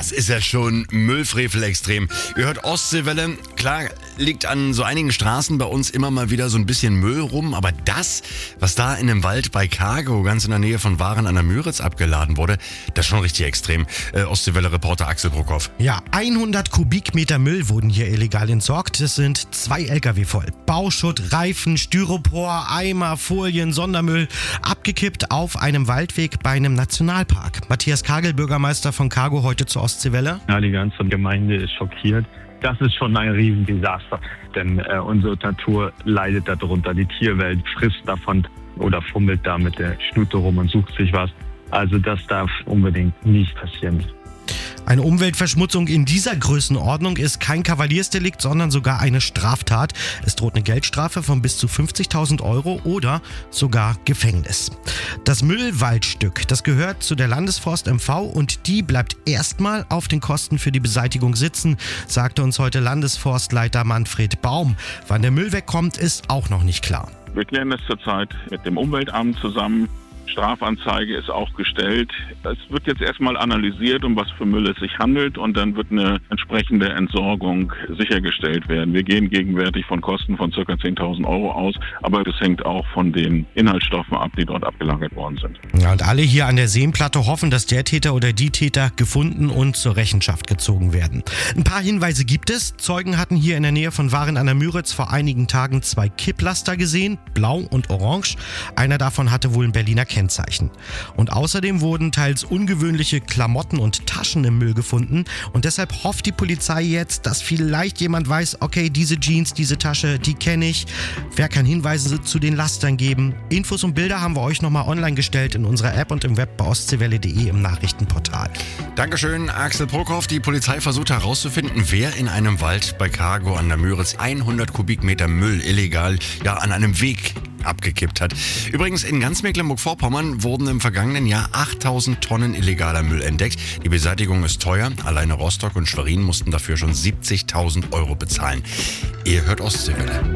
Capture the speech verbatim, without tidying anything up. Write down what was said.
Das ist ja schon Müllfrevel extrem. Ihr hört Ostseewelle. Klar, liegt an so einigen Straßen bei uns immer mal wieder so ein bisschen Müll rum. Aber das, was da in dem Wald bei Cargo, ganz in der Nähe von Waren an der Müritz abgeladen wurde, das ist schon richtig extrem. Äh, Ostseewelle-Reporter Axel Brockhoff. Ja, hundert Kubikmeter Müll wurden hier illegal entsorgt. Das sind zwei L K W voll. Bauschutt, Reifen, Styropor, Eimer, Folien, Sondermüll. Abgekippt auf einem Waldweg bei einem Nationalpark. Matthias Kagel, Bürgermeister von Cargo, heute zur Ostseewelle. Ja, die ganze Gemeinde ist schockiert. Das ist schon ein Riesendesaster, denn äh, unsere Natur leidet darunter. Die Tierwelt frisst davon oder fummelt da mit der Schnute rum und sucht sich was. Also das darf unbedingt nicht passieren. Eine Umweltverschmutzung in dieser Größenordnung ist kein Kavaliersdelikt, sondern sogar eine Straftat. Es droht eine Geldstrafe von bis zu fünfzigtausend Euro oder sogar Gefängnis. Das Müllwaldstück, das gehört zu der Landesforst M V und die bleibt erstmal auf den Kosten für die Beseitigung sitzen, sagte uns heute Landesforstleiter Manfred Baum. Wann der Müll wegkommt, ist auch noch nicht klar. Wir klären das zurzeit mit dem Umweltamt zusammen. Strafanzeige ist auch gestellt. Es wird jetzt erstmal analysiert, um was für Müll es sich handelt, und dann wird eine entsprechende Entsorgung sichergestellt werden. Wir gehen gegenwärtig von Kosten von ca. zehntausend Euro aus, aber das hängt auch von den Inhaltsstoffen ab, die dort abgelagert worden sind. Ja, und alle hier an der Seenplatte hoffen, dass der Täter oder die Täter gefunden und zur Rechenschaft gezogen werden. Ein paar Hinweise gibt es. Zeugen hatten hier in der Nähe von Waren an der Müritz vor einigen Tagen zwei Kipplaster gesehen, blau und orange. Einer davon hatte wohl ein Berliner Kennzeichen. Und außerdem wurden teils ungewöhnliche Klamotten und Taschen im Müll gefunden. Und deshalb hofft die Polizei jetzt, dass vielleicht jemand weiß, okay, diese Jeans, diese Tasche, die kenne ich. Wer kann Hinweise zu den Lastern geben? Infos und Bilder haben wir euch nochmal online gestellt in unserer App und im Web bei ostseewelle punkt de im Nachrichtenportal. Dankeschön, Axel Brockhoff. Die Polizei versucht herauszufinden, wer in einem Wald bei Cargo an der Müritz hundert Kubikmeter Müll illegal ja, an einem Weg abgekippt hat. Übrigens, in ganz Mecklenburg-Vorpommern wurden im vergangenen Jahr achttausend Tonnen illegaler Müll entdeckt. Die Beseitigung ist teuer. Alleine Rostock und Schwerin mussten dafür schon siebzigtausend Euro bezahlen. Ihr hört Ostseewelle.